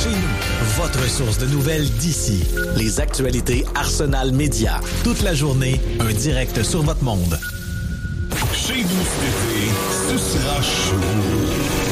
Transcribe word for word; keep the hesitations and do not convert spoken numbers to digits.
Chez nous, votre source de nouvelles d'ici. Les actualités Arsenal Média. Toute la journée, un direct sur votre monde. Chez nous cet été, ce sera chaud.